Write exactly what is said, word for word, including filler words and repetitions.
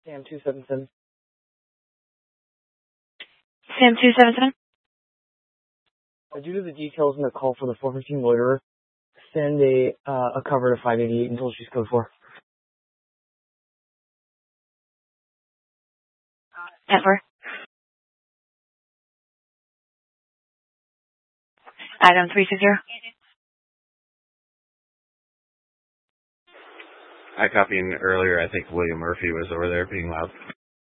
Sam two seven seven. Sam two seven seven. Uh, due to the details in the call for the four fifteen loiterer, send a uh, a cover to five eighty-eight until she's code four. ten four. Item three six zero. I copied earlier. I think William Murphy was over there being loud.